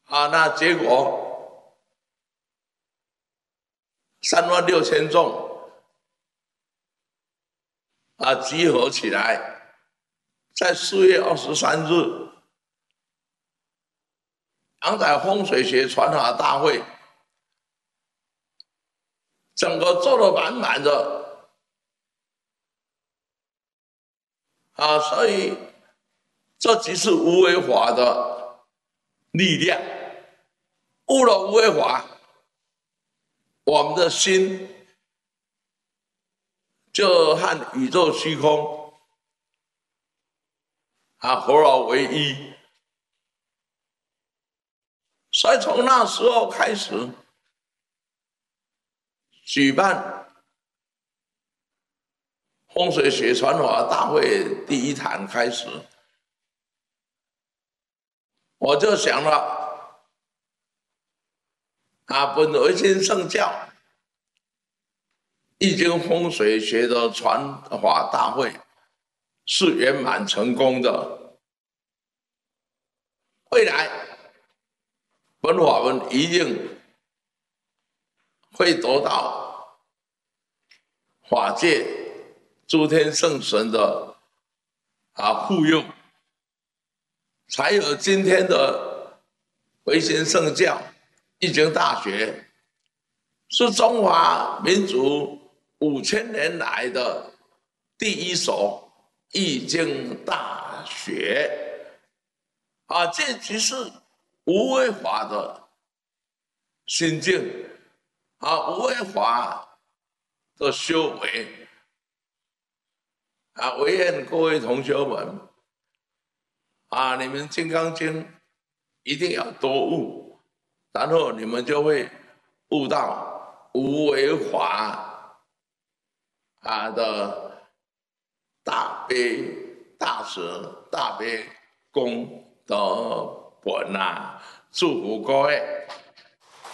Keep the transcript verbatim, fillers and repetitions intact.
啊，那结果三万六千众啊集合起来，在四月二十三日，阳仔风水学传法大会，整个坐得满满的啊，所以这即是无为法的力量。悟了无为法，我们的心就和宇宙虚空啊合而为一。所以从那时候开始，举办风水学传法大会第一堂开始，我就想了。啊，本维新圣教易经风水学的传法大会是圆满成功的，未来本法门一定会得到法界诸天圣神的啊护佑，才有今天的维新圣教易经大学，是中华民族五千年来的第一所易经大学啊！这即是无为法的心境啊，无为法的修为啊！唯愿各位同学们啊，你们《金刚经》一定要多悟。然后你们就会悟到无为法啊的大悲大慈大悲功德本啊！祝福各位。